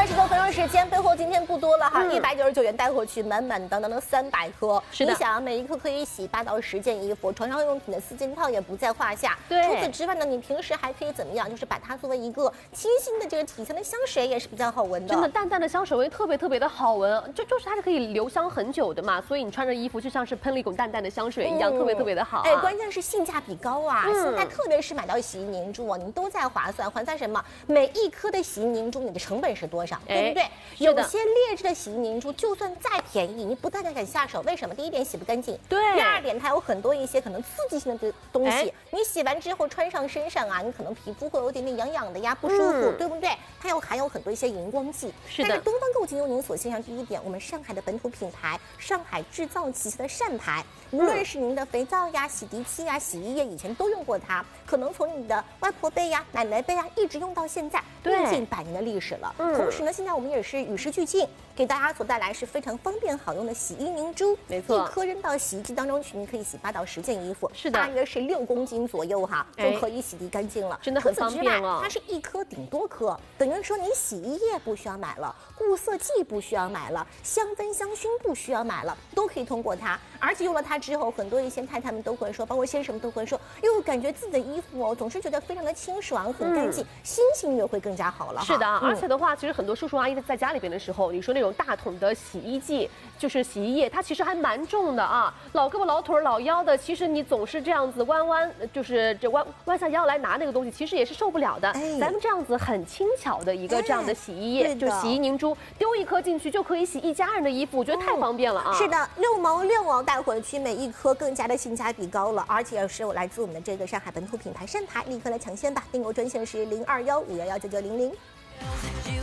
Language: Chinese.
20多分钟时间，备货今天不多了哈，199元带回去，满满当当的300颗。 是的， 你想每一颗可以洗8到10件衣服，床上用品的4件套也不在话下。 对， 除此之外呢，你平时还可以怎么样？就是把它作为一个清新的这个体香的香水，也是比较好闻的。 真的，淡淡的香水味特别的好闻，就是它是可以留香很久的嘛，所以你穿着衣服就像是喷了一股淡淡的香水一样，特别的好。 哎，关键是性价比高啊！现在特别是买到洗衣凝珠啊，你都在划算，划算什么？每一颗的洗衣凝珠，你的成本是多少？对不对？有些劣质的洗衣凝珠，就算再便宜，你不太敢下手。为什么？第一点，洗不干净； 对。 第二点，它有很多一些可能刺激性的东西，你洗完之后穿上身上啊，你可能皮肤会有点痒痒的呀，不舒服，对不对？它又含有很多一些荧光剂。 是的。 但是东方购金由您所欣赏第一点，我们上海的本土品牌，上海制造旗下的善牌，无论是您的肥皂呀、洗涤器呀、洗衣液，以前都用过它，可能从你的外婆辈呀、奶奶辈呀，一直用到现在，用近100年的历史了。同时呢，现在我们也是与时俱进，给大家所带来是非常方便好用的洗衣凝珠， 没错， 一颗扔到洗衣机当中去，你可以洗8到10件衣服， 是的， 大约是6公斤左右哈，就可以洗涤干净了， 真的很方便了。 它是一颗顶多颗，等于说你洗衣液不需要买了，固色剂不需要买了，香氛香薰不需要买了，都可以通过它。而且用了它之后，很多一些太太们都会说，包括先生们都会说，哟，感觉自己的衣服哦，总是觉得非常的清爽，很干净，心情也会更加好了。 是的，而且的话，其实很多叔叔阿姨在家里边的时候，你说那种大桶的洗衣剂，就是洗衣液，它其实还蛮重的啊，老胳膊老腿老腰的，其实你总是这样子就是弯下腰来拿那个东西，其实也是受不了的。咱们这样子很轻巧的一个这样的洗衣液，就洗衣凝珠，丢一颗进去就可以洗一家人的衣服，我觉得太方便了啊。 是的，6毛6哦，带回去每一颗更加的性价比高了，而且是来自我们的这个上海本土品牌善牌，立刻来抢先吧！订购专线是0215119900。